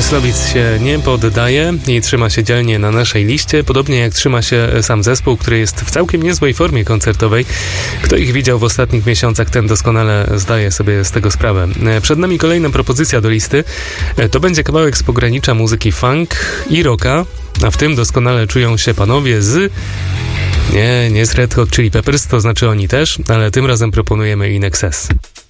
Slowic się nie poddaje i trzyma się dzielnie na naszej liście, podobnie jak trzyma się sam zespół, który jest w całkiem niezłej formie koncertowej. Kto ich widział w ostatnich miesiącach, ten doskonale zdaje sobie z tego sprawę. Przed nami kolejna propozycja do listy. To będzie kawałek z pogranicza muzyki funk i rocka, a w tym doskonale czują się panowie z... Nie z Red Hot Chili Peppers, to znaczy oni też, ale tym razem proponujemy In Excess.